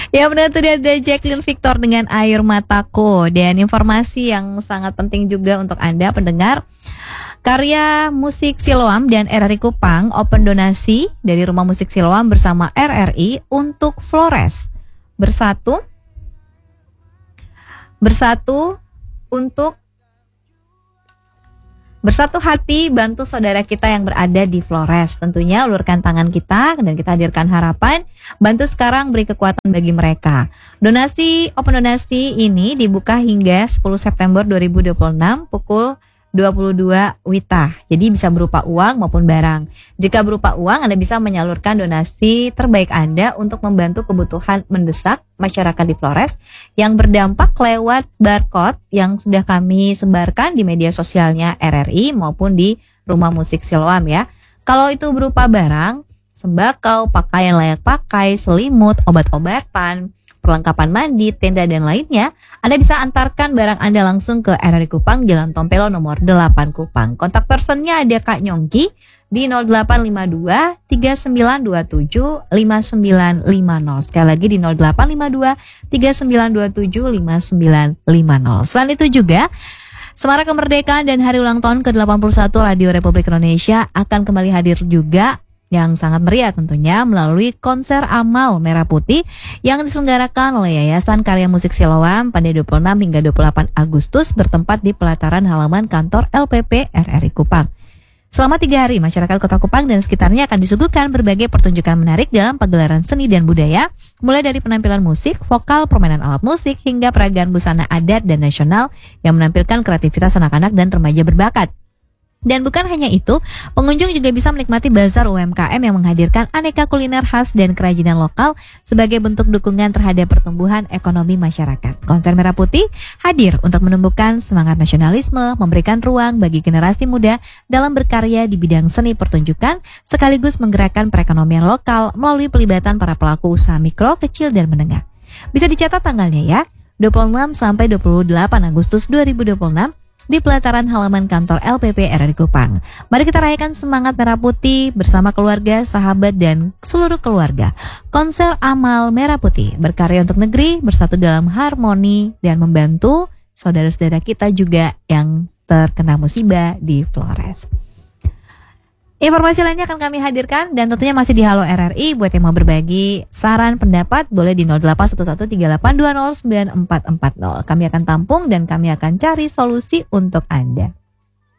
Ya benar, tadi ada Jacqueline Victor dengan Air Mataku. Dan informasi yang sangat penting juga untuk Anda pendengar, karya musik Siloam dan RRI Kupang open donasi dari Rumah Musik Siloam bersama RRI untuk Flores. Bersatu untuk bersatu hati bantu saudara kita yang berada di Flores. Tentunya ulurkan tangan kita dan kita hadirkan harapan. Bantu sekarang, beri kekuatan bagi mereka. Open donasi ini dibuka hingga 10 September 2026 pukul 22 WITA. Jadi bisa berupa uang maupun barang. Jika berupa uang, Anda bisa menyalurkan donasi terbaik Anda untuk membantu kebutuhan mendesak masyarakat di Flores yang berdampak lewat barcode yang sudah kami sebarkan di media sosialnya RRI maupun di Rumah Musik Siloam ya. Kalau itu berupa barang, sembako, pakaian layak pakai, selimut, obat-obatan, perlengkapan mandi, tenda dan lainnya, Anda bisa antarkan barang Anda langsung ke RRI Kupang, Jalan Tompelo nomor 8 Kupang. Kontak personnya ada Kak Nyongki di 0852 3927 5950. Sekali lagi di 0852 3927 5950. Selain itu juga Semarak Kemerdekaan dan Hari Ulang Tahun ke-81 Radio Republik Indonesia akan kembali hadir juga yang sangat meriah tentunya melalui konser Amal Merah Putih yang diselenggarakan oleh Yayasan Karya Musik Siloam pada 26 hingga 28 Agustus bertempat di pelataran halaman kantor LPP RRI Kupang. Selama 3 hari, masyarakat Kota Kupang dan sekitarnya akan disuguhkan berbagai pertunjukan menarik dalam pagelaran seni dan budaya, mulai dari penampilan musik, vokal, permainan alat musik, hingga peragaan busana adat dan nasional yang menampilkan kreativitas anak-anak dan remaja berbakat. Dan bukan hanya itu, pengunjung juga bisa menikmati bazar UMKM yang menghadirkan aneka kuliner khas dan kerajinan lokal sebagai bentuk dukungan terhadap pertumbuhan ekonomi masyarakat. Konser Merah Putih hadir untuk menumbuhkan semangat nasionalisme, memberikan ruang bagi generasi muda dalam berkarya di bidang seni pertunjukan, sekaligus menggerakkan perekonomian lokal melalui pelibatan para pelaku usaha mikro, kecil, dan menengah. Bisa dicatat tanggalnya ya, 26 sampai 28 Agustus 2026, di pelataran halaman kantor LPP RRI Kupang. Mari kita rayakan semangat Merah Putih bersama keluarga, sahabat, dan seluruh keluarga. Konser Amal Merah Putih, berkarya untuk negeri, bersatu dalam harmoni, dan membantu saudara-saudara kita juga yang terkena musibah di Flores. Informasi lainnya akan kami hadirkan dan tentunya masih di Halo RRI. Buat yang mau berbagi saran, pendapat, boleh di 081138209440. Kami akan tampung dan kami akan cari solusi untuk Anda.